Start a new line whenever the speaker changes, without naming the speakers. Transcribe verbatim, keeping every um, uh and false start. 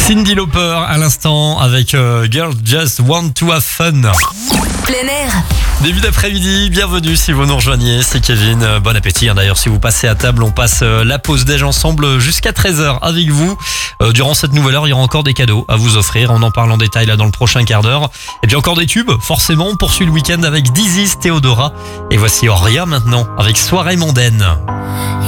Cyndi Lauper à l'instant avec euh, Girls Just Want to Have Fun.
Plein air.
Début d'après-midi, bienvenue si vous nous rejoignez, c'est Kevin. Euh, Bon appétit, hein. D'ailleurs si vous passez à table, on passe euh, la pause déj ensemble jusqu'à treize heures avec vous. Euh, durant cette nouvelle heure, il y aura encore des cadeaux à vous offrir, on en parle en détail là dans le prochain quart d'heure. Et puis encore des tubes, forcément, on poursuit le week-end avec Dizzy, Théodora. Et voici Oria maintenant avec Soirée mondaine.